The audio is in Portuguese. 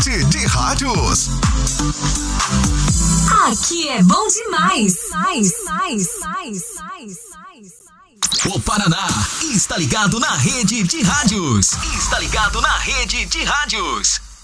Rede de Rádios. Aqui é bom demais. O Paraná está ligado na Rede de Rádios. Está ligado na Rede de Rádios.